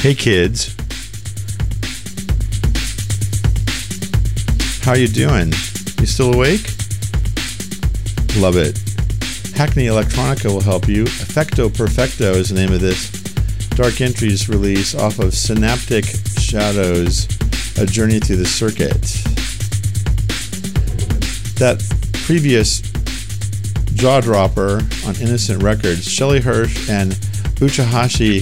Hey kids, how you doing? You still awake? Love it. Hackney Electronica will help you. Effecto Perfecto is the name of this Dark Entries release off of Synaptic Shadows, A Journey Through the Circuit. That previous jaw dropper on Innocent Records, Shelley Hirsch and Uchihashi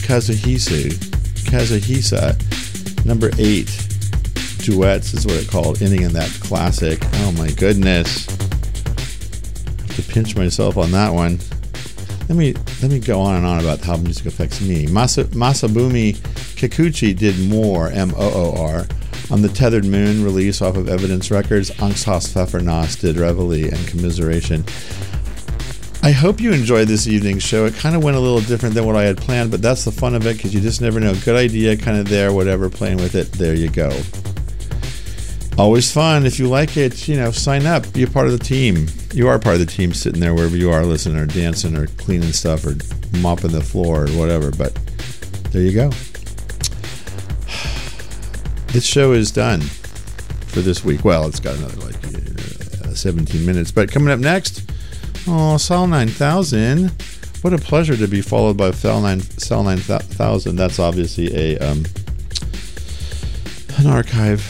Kazuhisa, number 8 duets is what it called, ending in that classic. Oh my goodness. I have to pinch myself on that one. Let me go on and on about how music affects me. Masabumi Kikuchi did Moor, M-O-O-R, on the Tethered Moon release off of Evidence Records. Angsthaus Pfeffernass did Reveille and Commiseration. I hope you enjoyed this evening's show. It kind of went a little different than what I had planned, but that's the fun of it because you just never know. Good idea, kind of there, whatever, playing with it. There you go. Always fun. If you like it, sign up. Be a part of the team. You are part of the team sitting there wherever you are, listening or dancing or cleaning stuff or mopping the floor or whatever. But there you go. This show is done for this week. Well, it's got another 17 minutes. But coming up next, Sal 9000. What a pleasure to be followed by Sal 9000. That's obviously an archive.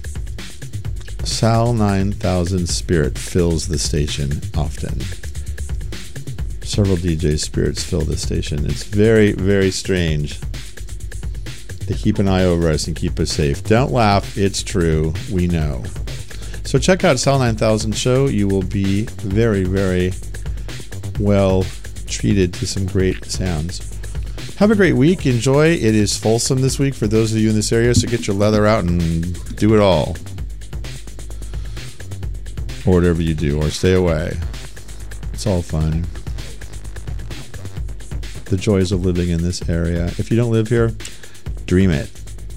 Sal 9000 spirit fills the station often. Several DJ spirits fill the station. It's very, very strange. They keep an eye over us and keep us safe. Don't laugh. It's true. We know. So check out Sal 9000 show. You will be very, very well treated to some great sounds. Have a great week. Enjoy. It is Folsom this week for those of you in this area, so get your leather out and do it all. Or whatever you do, or stay away. It's all fun. The joys of living in this area. If you don't live here, dream it.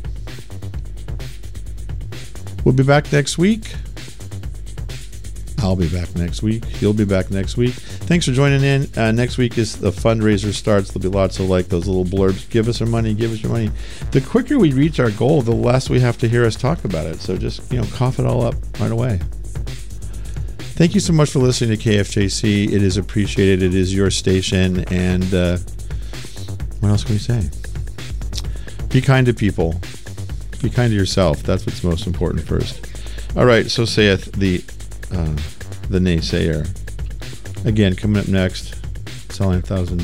We'll be back next week. I'll be back next week. You'll be back next week. Thanks for joining in. Next week is the fundraiser starts. There'll be lots of those little blurbs. Give us our money. Give us your money. The quicker we reach our goal, the less we have to hear us talk about it. So just, cough it all up right away. Thank you so much for listening to KFJC. It is appreciated. It is your station. And what else can we say? Be kind to people. Be kind to yourself. That's what's most important first. All right. So saith the naysayer. Again, coming up next, Sal 9000.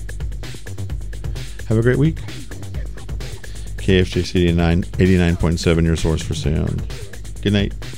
Have a great week. KFJC 89.7, your source for sound. Good night.